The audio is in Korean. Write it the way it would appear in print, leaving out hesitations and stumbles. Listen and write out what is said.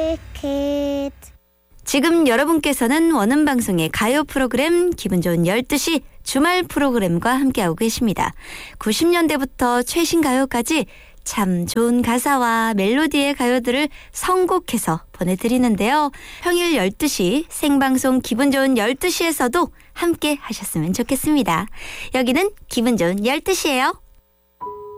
지금 여러분께서는 원음방송의 가요 프로그램 기분 좋은 12시 주말 프로그램과 함께하고 계십니다. 90년대부터 최신 가요까지 참 좋은 가사와 멜로디의 가요들을 선곡해서 보내드리는데요. 평일 12시 생방송 기분 좋은 12시에서도 함께 하셨으면 좋겠습니다. 여기는 기분 좋은 12시예요.